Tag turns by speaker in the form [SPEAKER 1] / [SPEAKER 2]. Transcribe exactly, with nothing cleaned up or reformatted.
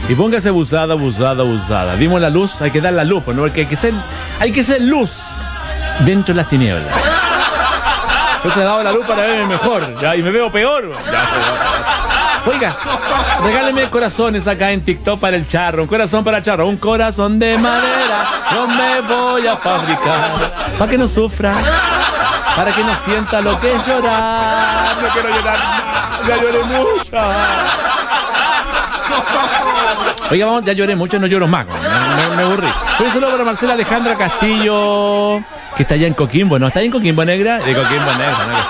[SPEAKER 1] Y póngase abusada, abusada, abusada. Dimos la luz, hay que dar la luz, ¿no? Porque hay que ser, hay que ser luz dentro de las tinieblas. Yo se he dado la luz para verme mejor, ya, y me veo peor. Ya, oiga, regáleme corazones acá en TikTok para el charro. Un corazón para el charro, un corazón de madera. Yo me voy a fabricar para que no sufra, para que no sienta lo que es llorar. No quiero llorar, ya lloré mucho. Oiga, vamos, ya lloré mucho, no lloro más. Me, me, me aburrí. Un saludo para Marcela Alejandra Castillo, que está allá en Coquimbo, ¿no? ¿Está allá en Coquimbo Negra? De Coquimbo Negra, ¿no?